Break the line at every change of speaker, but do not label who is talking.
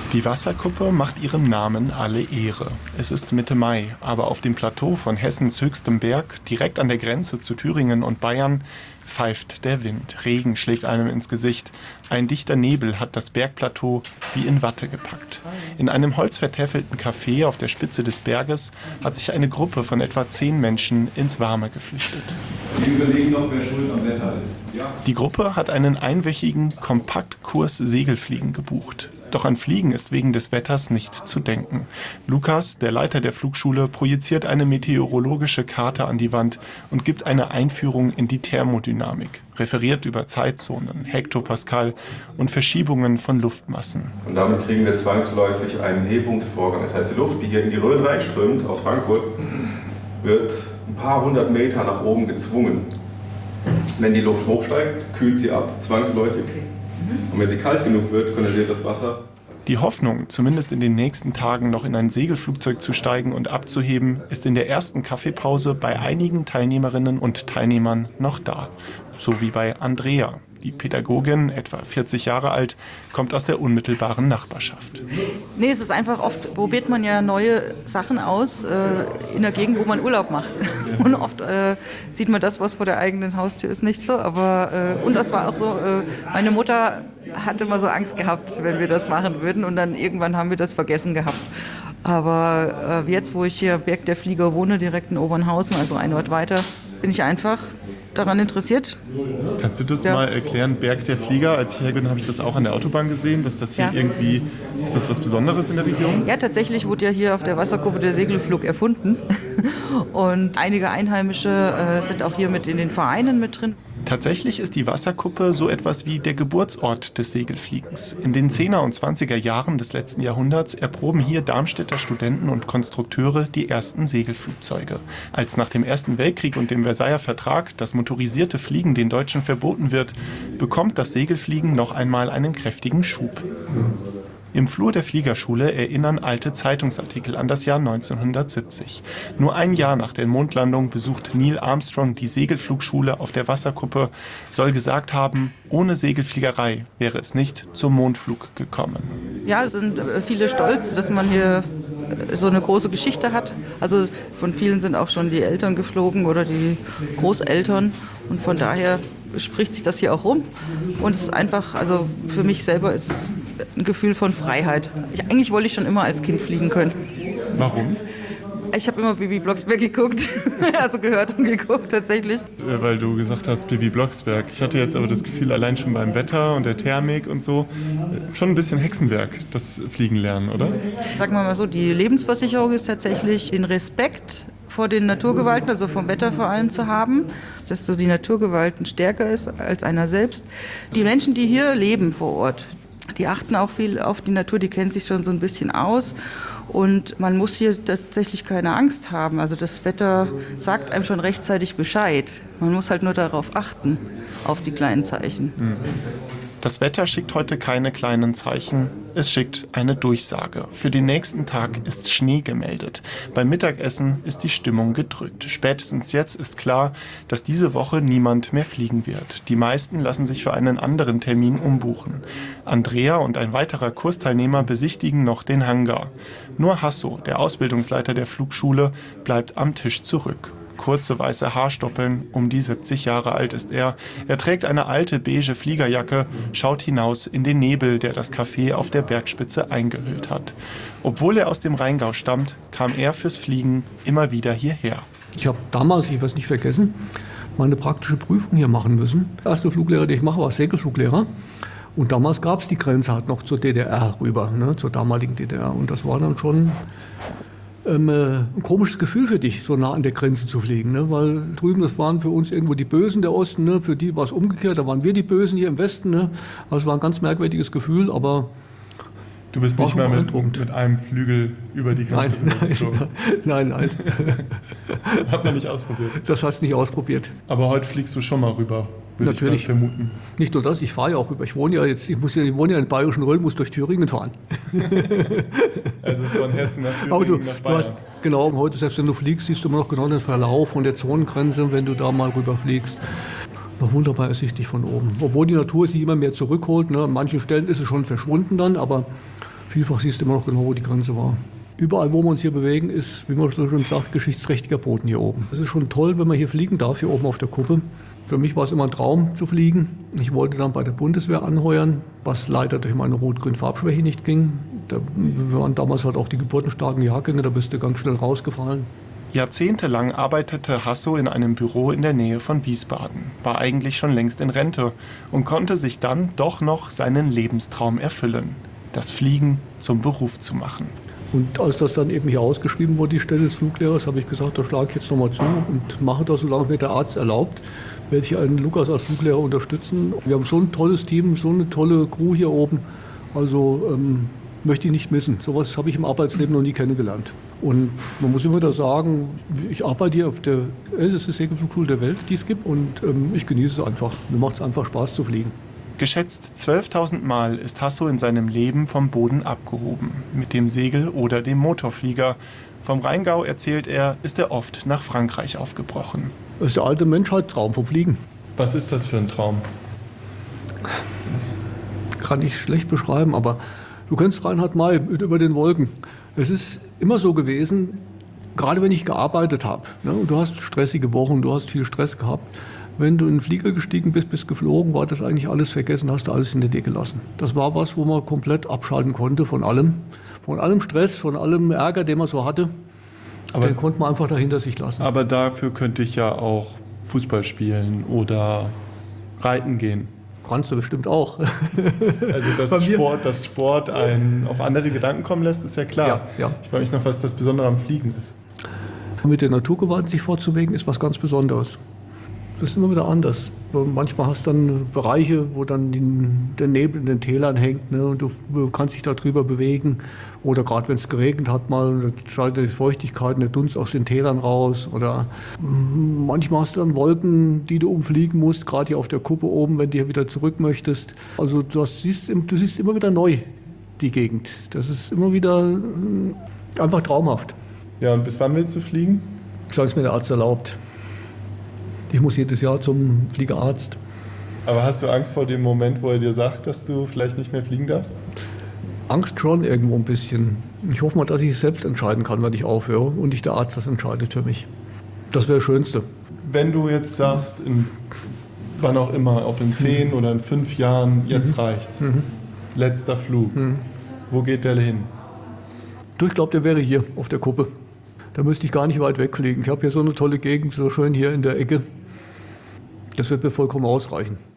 Die Wasserkuppe macht ihrem Namen alle Ehre. Es ist Mitte Mai, aber auf dem Plateau von Hessens höchstem Berg, direkt an der Grenze zu Thüringen und Bayern, pfeift der Wind. Regen schlägt einem ins Gesicht. Ein dichter Nebel hat das Bergplateau wie in Watte gepackt. In einem holzvertäfelten Café auf der Spitze des Berges hat sich eine Gruppe von etwa 10 Menschen ins Warme geflüchtet.
Wir überlegen noch, wer schuld am Wetter ist. Ja.
Die Gruppe hat einen einwöchigen Kompaktkurs Segelfliegen gebucht. Doch an Fliegen ist wegen des Wetters nicht zu denken. Lukas, der Leiter der Flugschule, projiziert eine meteorologische Karte an die Wand und gibt eine Einführung in die Thermodynamik, referiert über Zeitzonen, Hektopascal und Verschiebungen von Luftmassen.
Und damit kriegen wir zwangsläufig einen Hebungsvorgang. Das heißt, die Luft, die hier in die Rhön reinströmt aus Frankfurt, wird ein paar hundert Meter nach oben gezwungen. Wenn die Luft hochsteigt, kühlt sie ab, zwangsläufig. Und wenn sie kalt genug wird, kondensiert das Wasser.
Die Hoffnung, zumindest in den nächsten Tagen noch in ein Segelflugzeug zu steigen und abzuheben, ist in der ersten Kaffeepause bei einigen Teilnehmerinnen und Teilnehmern noch da. So wie bei Andrea. Die Pädagogin, etwa 40 Jahre alt, kommt aus der unmittelbaren Nachbarschaft.
Nee, es ist einfach, oft probiert man ja neue Sachen aus in der Gegend, wo man Urlaub macht. Und oft sieht man das, was vor der eigenen Haustür ist, nicht so. Aber und das war auch so, meine Mutter hatte immer so Angst gehabt, wenn wir das machen würden. Und dann irgendwann haben wir das vergessen gehabt. Aber jetzt, wo ich hier Berg der Flieger wohne, direkt in Obernhausen, also ein Ort weiter, bin ich einfach daran interessiert.
Kannst du das mal erklären, Berg der Flieger? Als ich hier bin, habe ich das auch an der Autobahn gesehen, dass das hier irgendwie, ist das was Besonderes in der Region?
Ja, tatsächlich wurde ja hier auf der Wasserkuppe der Segelflug erfunden und einige Einheimische sind auch hier mit in den Vereinen mit drin.
Tatsächlich ist die Wasserkuppe so etwas wie der Geburtsort des Segelfliegens. In den 10er und 20er Jahren des letzten Jahrhunderts erproben hier Darmstädter Studenten und Konstrukteure die ersten Segelflugzeuge. Als nach dem Ersten Weltkrieg und dem Versailler Vertrag das motorisierte Fliegen den Deutschen verboten wird, bekommt das Segelfliegen noch einmal einen kräftigen Schub. Im Flur der Fliegerschule erinnern alte Zeitungsartikel an das Jahr 1970. Nur ein Jahr nach der Mondlandung besucht Neil Armstrong die Segelflugschule auf der Wasserkuppe, soll gesagt haben, ohne Segelfliegerei wäre es nicht zum Mondflug gekommen.
Ja, es sind viele stolz, dass man hier so eine große Geschichte hat. Also von vielen sind auch schon die Eltern geflogen oder die Großeltern und von daher spricht sich das hier auch rum und es ist einfach, also für mich selber ist es ein Gefühl von Freiheit. Eigentlich wollte ich schon immer als Kind fliegen können.
Warum?
Ich habe immer Bibi Blocksberg geguckt, also gehört und geguckt tatsächlich.
Weil du gesagt hast, Bibi Blocksberg. Ich hatte jetzt aber das Gefühl, allein schon beim Wetter und der Thermik und so, schon ein bisschen Hexenwerk, das Fliegen lernen, oder?
Sagen wir mal so, die Lebensversicherung ist tatsächlich den Respekt vor den Naturgewalten, also vom Wetter vor allem zu haben, dass so die Naturgewalten stärker ist als einer selbst. Die Menschen, die hier leben vor Ort, die achten auch viel auf die Natur, die kennen sich schon so ein bisschen aus und man muss hier tatsächlich keine Angst haben. Also das Wetter sagt einem schon rechtzeitig Bescheid. Man muss halt nur darauf achten, auf die kleinen Zeichen.
Das Wetter schickt heute keine kleinen Zeichen, es schickt eine Durchsage. Für den nächsten Tag ist Schnee gemeldet. Beim Mittagessen ist die Stimmung gedrückt. Spätestens jetzt ist klar, dass diese Woche niemand mehr fliegen wird. Die meisten lassen sich für einen anderen Termin umbuchen. Andrea und ein weiterer Kursteilnehmer besichtigen noch den Hangar. Nur Hasso, der Ausbildungsleiter der Flugschule, bleibt am Tisch zurück. Kurze weiße Haarstoppeln, um die 70 Jahre alt ist er. Er trägt eine alte beige Fliegerjacke, schaut hinaus in den Nebel, der das Café auf der Bergspitze eingehüllt hat. Obwohl er aus dem Rheingau stammt, kam er fürs Fliegen immer wieder hierher.
Ich habe damals, ich werde es nicht vergessen, meine praktische Prüfung hier machen müssen. Der erste Fluglehrer, den ich mache, war Segelfluglehrer. Und damals gab es die Grenze halt noch zur DDR rüber, ne, zur damaligen DDR. Und das war dann schon ein komisches Gefühl für dich, so nah an der Grenze zu fliegen. Ne? Weil drüben, das waren für uns irgendwo die Bösen der Osten, ne? Für die war es umgekehrt, da waren wir die Bösen hier im Westen. Ne? Also es war ein ganz merkwürdiges Gefühl, aber
du bist nicht mehr mit einem Flügel über die Grenze geflogen?
Nein.
Hat man nicht ausprobiert?
Das hast du nicht ausprobiert.
Aber heute fliegst du schon mal rüber, würde ich mal vermuten.
Nicht nur das, ich fahre ja auch rüber. Ich wohne ja in Bayerischen Rhön, muss durch Thüringen fahren.
Also von Hessen nach Thüringen nach Bayern.
Genau, heute, selbst wenn du fliegst, siehst du immer noch genau den Verlauf von der Zonengrenze, wenn du da mal rüber fliegst. Noch wunderbar ersichtlich von oben. Obwohl die Natur sich immer mehr zurückholt. Ne? An manchen Stellen ist es schon verschwunden dann, aber Vielfach siehst du immer noch genau, wo die Grenze war. Überall, wo wir uns hier bewegen, ist, wie man so schon sagt, geschichtsträchtiger Boden hier oben. Es ist schon toll, wenn man hier fliegen darf, hier oben auf der Kuppe. Für mich war es immer ein Traum zu fliegen. Ich wollte dann bei der Bundeswehr anheuern, was leider durch meine Rot-Grün-Farbschwäche nicht ging. Da waren damals halt auch die geburtenstarken Jahrgänge, da bist du ganz schnell rausgefallen.
Jahrzehntelang arbeitete Hasso in einem Büro in der Nähe von Wiesbaden, war eigentlich schon längst in Rente und konnte sich dann doch noch seinen Lebenstraum erfüllen, das Fliegen zum Beruf zu machen.
Und als das dann eben hier ausgeschrieben wurde, die Stelle des Fluglehrers, habe ich gesagt, da schlage ich jetzt nochmal zu und mache das, solange mir der Arzt erlaubt, werde ich einen Lukas als Fluglehrer unterstützen. Wir haben so ein tolles Team, so eine tolle Crew hier oben, also möchte ich nicht missen. Sowas habe ich im Arbeitsleben noch nie kennengelernt. Und man muss immer wieder sagen, ich arbeite hier auf der ältesten Segelflugschule der Welt, die es gibt, und ich genieße es einfach. Mir macht es einfach Spaß zu fliegen.
Geschätzt 12.000 Mal ist Hasso in seinem Leben vom Boden abgehoben, mit dem Segel oder dem Motorflieger. Vom Rheingau, erzählt er, ist er oft nach Frankreich aufgebrochen.
Das ist der alte Menschheitstraum vom Fliegen.
Was ist das für ein Traum?
Kann ich schlecht beschreiben, aber du kennst Reinhard May über den Wolken. Es ist immer so gewesen, gerade wenn ich gearbeitet habe, ne, und du hast stressige Wochen, du hast viel Stress gehabt, wenn du in den Flieger gestiegen bist geflogen, war das eigentlich alles vergessen, hast du alles hinter dir gelassen. Das war was, wo man komplett abschalten konnte von allem Stress, von allem Ärger, den man so hatte. Aber den konnte man einfach dahinter sich lassen.
Aber dafür könnte ich ja auch Fußball spielen reiten gehen.
Kannst du bestimmt auch.
Also dass Sport einen auf andere Gedanken kommen lässt, ist ja klar.
Ja.
Ich frage mich noch, was das Besondere am Fliegen ist.
Mit der Naturgewalt sich fortzubewegen, ist was ganz Besonderes. Das ist immer wieder anders. Manchmal hast du dann Bereiche, wo dann der Nebel in den Tälern hängt, ne, und du kannst dich da drüber bewegen. Oder gerade wenn es geregnet hat, dann schaltet die Feuchtigkeit und der Dunst aus den Tälern raus. Oder manchmal hast du dann Wolken, die du umfliegen musst, gerade hier auf der Kuppe oben, wenn du hier wieder zurück möchtest. Also du siehst immer wieder neu die Gegend. Das ist immer wieder einfach traumhaft.
Ja, und bis wann willst du fliegen?
Solange es mir der Arzt erlaubt. Ich muss jedes Jahr zum Fliegerarzt.
Aber hast du Angst vor dem Moment, wo er dir sagt, dass du vielleicht nicht mehr fliegen darfst?
Angst schon irgendwo ein bisschen. Ich hoffe mal, dass ich es selbst entscheiden kann, wenn ich aufhöre und nicht der Arzt das entscheidet für mich. Das wäre das Schönste.
Wenn du jetzt sagst, wann auch immer, ob in 10 oder in 5 Jahren, jetzt reicht's. Letzter Flug. Wo geht der hin?
Du, ich glaube, der wäre hier auf der Kuppe. Da müsste ich gar nicht weit wegfliegen. Ich habe hier so eine tolle Gegend, so schön hier in der Ecke. Das wird mir vollkommen ausreichen.